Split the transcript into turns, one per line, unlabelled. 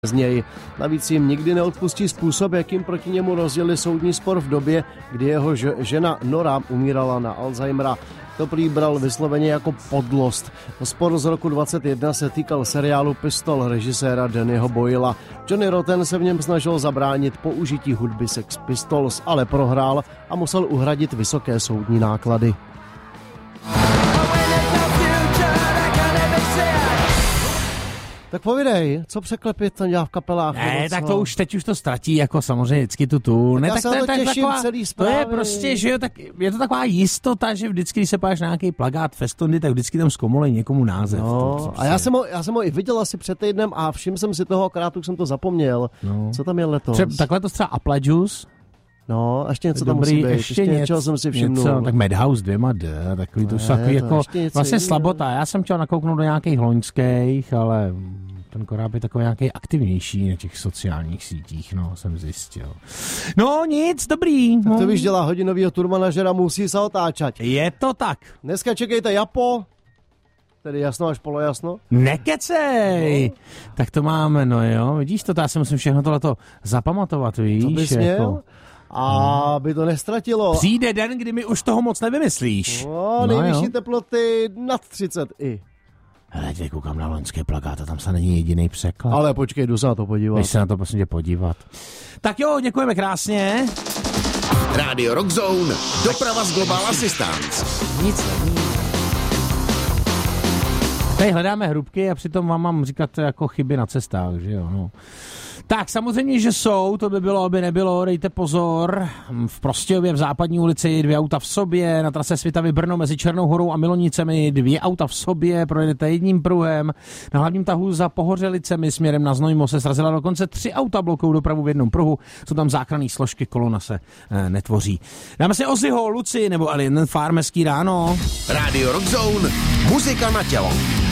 z něj. Navíc jim nikdy neodpustí způsob, jakým proti němu rozdělili soudní spor v době, kdy jeho žena Nora umírala na Alzheimera. To prý bral vysloveně jako podlost. Spor z roku 2021 se týkal seriálu Pistol režiséra Dannyho Boyla. Johnny Rotten se v něm snažil zabránit použití hudby Sex Pistols, ale prohrál a musel uhradit vysoké soudní náklady. Tak povídej, co překlepit to dělá v kapelách?
Ne, tak to už teď už to ztratí, jako samozřejmě vždycky tu.
Tak
ne,
já
tak
se to těším
taková,
celý zprávy.
To je prostě, že jo, tak je to taková jistota, že vždycky, když se páš na nějaký plakát Festondy, tak vždycky tam zkomolej někomu název.
No, a já jsem ho i viděl asi před týdnem a všiml jsem si toho, akorát už jsem to zapomněl. No. Co tam je letos?
Takhle to třeba Apple Juice.
No, ještě něco tam musí být. Ještě něčeho jsem si všimnul.
Něco, tak Madhouse 2D, takový to takový jako vlastně slabota. Já jsem chtěl nakouknout do nějakých loňských, ale ten koráb je takový nějaký aktivnější na těch sociálních sítích, no, jsem zjistil. No, nic, dobrý.
Tak to víš, dělá hodinovýho turmanažera, musí se otáčat.
Je to tak.
Dneska čekejte Japo, tedy jasno až polojasno.
Nekecej! No. Tak to máme, no jo, vidíš to, já si musím všechno tohleto zapamatovat, víš.
To bys měl? A by to nestratilo.
Přijde den, kdy mi už toho moc nevymyslíš.
No, nejvyšší teploty nad 30 i.
Hele, teď koukám na loňské plakáty, tam se není jediný překlad.
Ale počkej, jdu se na to podívat.
Když se na to prosím tě podívat. Tak jo, děkujeme krásně.
Radio Rock Zone, doprava z Global Assistance.
Nic není. Tady hledáme hrubky a přitom vám mám říkat jako chyby na cestách, že jo, no. Tak samozřejmě, že jsou, to by bylo, aby nebylo, dejte pozor. V Prostějově v Západní ulici 2 auta v sobě, na trase Svitavy Brno mezi Černou horou a Milonicemi 2 auta v sobě, projedete jedním pruhem. Na hlavním tahu za Pohořelicemi směrem na Znojmo se srazila dokonce 3 auta, blokují dopravu v jednom pruhu, jsou tam záchranné složky, kolona se netvoří. Dáme si Ozzyho, Luci nebo Alien Farm, hezký ráno.
Radio Rock Zone, muzika na tělo.